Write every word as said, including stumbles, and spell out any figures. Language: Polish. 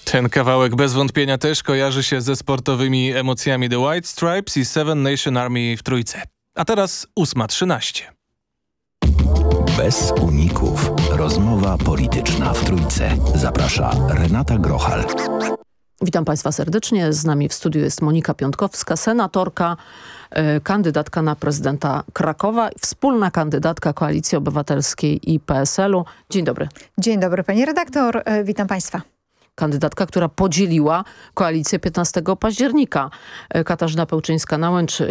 Ten kawałek bez wątpienia też kojarzy się ze sportowymi emocjami The White Stripes i Seven Nation Army w trójce. A teraz ósma trzynaście. Bez uników. Rozmowa polityczna w trójce. Zaprasza Renata Grochal. Witam Państwa serdecznie. Z nami w studiu jest Monika Piątkowska, senatorka, y, kandydatka na prezydenta Krakowa, wspólna kandydatka Koalicji Obywatelskiej i P S L-u. Dzień dobry. Dzień dobry pani redaktor, y, witam Państwa. Kandydatka, która podzieliła koalicję piętnastego października. Katarzyna Pełczyńska-Nałęcz